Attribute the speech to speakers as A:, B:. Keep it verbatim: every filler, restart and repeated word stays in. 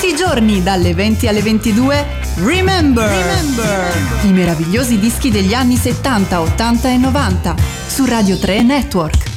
A: i giorni dalle venti alle ventidue, Remember, Remember, i meravigliosi dischi degli anni settanta, ottanta e novanta su Radio tre Network.